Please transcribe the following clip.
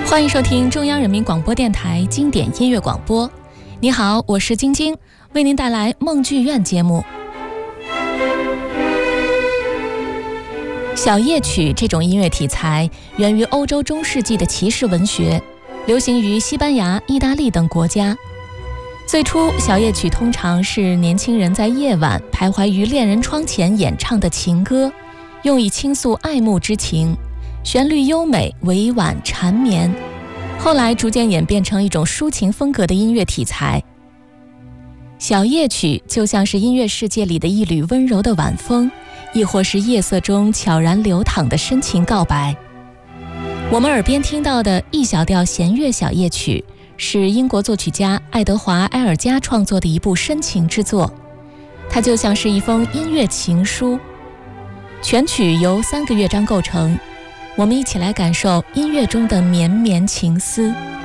欢迎收听中央人民广播电台经典音乐广播。你好，我是晶晶，为您带来梦剧院节目。小夜曲这种音乐题材源于欧洲中世纪的骑士文学，流行于西班牙、意大利等国家。最初，小夜曲通常是年轻人在夜晚徘徊于恋人窗前演唱的情歌，用以倾诉爱慕之情，旋律优美、委婉、缠绵。后来逐渐演变成一种抒情风格的音乐题材。小夜曲就像是音乐世界里的一缕温柔的晚风，亦或是夜色中悄然流淌的深情告白。我们耳边听到的 E 小调弦乐小夜曲是英国作曲家爱德华·埃尔加创作的一部深情之作，它就像是一封音乐情书。全曲由3个乐章构成，我们一起来感受音乐中的绵绵情思。